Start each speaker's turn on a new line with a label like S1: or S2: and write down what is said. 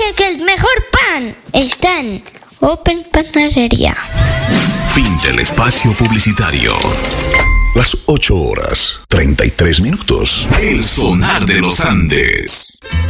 S1: que el mejor pan está en Open Panadería.
S2: Fin del espacio publicitario.
S3: Las 8:33.
S2: El sonar de los Andes.